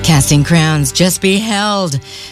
Casting Crowns just beheld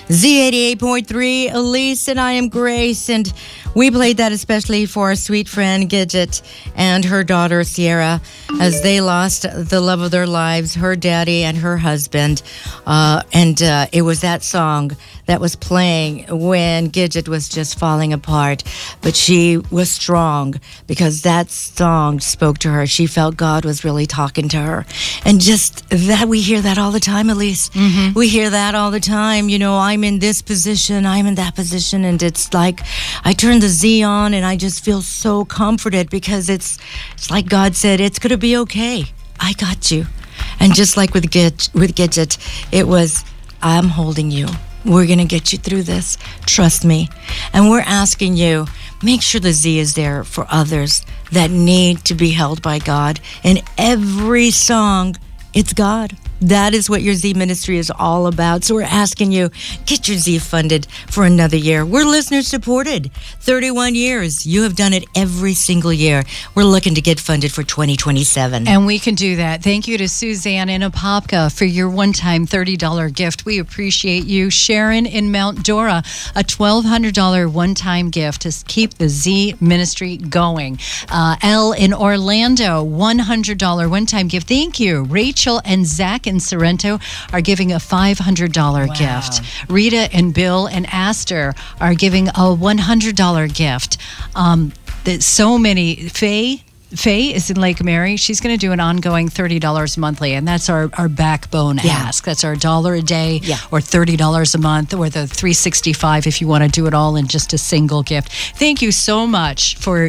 Z88.3, Elise and I am Grace, and we played that especially for our sweet friend Gidget and her daughter Sierra as they lost the love of their lives, her daddy and her husband. And it was that song that was playing when Gidget was just falling apart. But she was strong because that song spoke to her. She felt God was really talking to her. And just that, we hear that all the time, Elise. Mm-hmm. We hear that all the time. You know, I'm in this position, I'm in that position. And it's like I turn the Z on and I just feel so comforted because it's like God said, it's going to be okay. I got you. And just like with Gidget, it was, I'm holding you. We're going to get you through this. Trust me. And we're asking you, make sure the Z is there for others that need to be held by God. In every song, it's God. That is what your Z ministry is all about. So we're asking you, get your Z funded for another year. We're listener supported. 31 years. You have done it every single year. We're looking to get funded for 2027. And we can do that. Thank you to Suzanne in Apopka for your one-time $30 gift. We appreciate you. Sharon in Mount Dora, a $1,200 one-time gift to keep the Z ministry going. Elle in Orlando, $100 one-time gift. Thank you. Rachel and Zach in Sorrento are giving a $500 gift. Rita and Bill and Astor are giving a $100 gift. There's so many. Faye is in Lake Mary. She's going to do an ongoing $30 monthly, and that's our backbone ask. That's our $1 a day or $30 a month, or the $365 if you want to do it all in just a single gift. Thank you so much for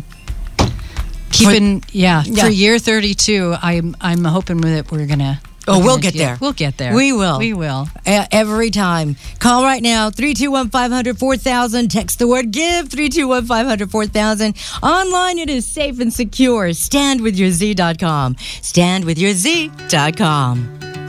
keeping for year 32. I'm hoping that we're going to. We'll get there. We'll get there. We will. We will. Every time. Call right now, 321-500-4000. Text the word GIVE, 321-500-4000. Online, it is safe and secure. StandWithYourZ.com. StandWithYourZ.com.